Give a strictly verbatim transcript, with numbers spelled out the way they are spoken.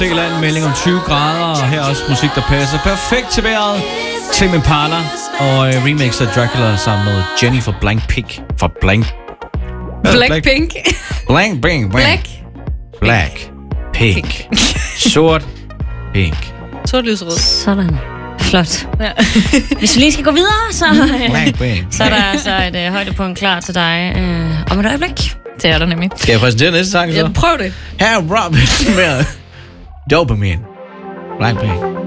Del af en melding om tyve grader, og her er også musik, der passer perfekt til vejret. Tame Impala og uh, remix af Dracula sammen med Jenny fra Blank Pink. For Blank... Black Pink. Blank Pink. Black. Black. Pink. Sort. Pink. Sort lysrød. Sådan. Flot. Ja. Hvis vi lige skal gå videre, så, så er der altså et øh, højdepunkt klar til dig øh, om et øjeblik. Det er der nemlig. Skal jeg præsentere næste sang så? Ja, prøv det. Her er Robin med Dopamine. Black Pink.